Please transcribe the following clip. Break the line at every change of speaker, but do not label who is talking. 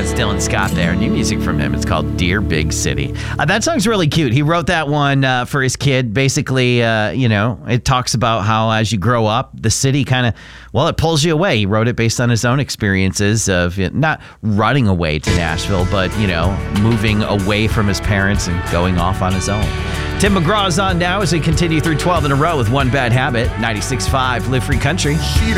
That's Dylan Scott there. New music from him. It's called Dear Big City. That song's really cute. He wrote that one for his kid. Basically, it talks about how as you grow up, the city kind of, it pulls you away. He wrote it based on his own experiences of not running away to Nashville, but, moving away from his parents and going off on his own. Tim McGraw is on now as we continue through 12 in a row with One Bad Habit, 96.5 Live Free Country.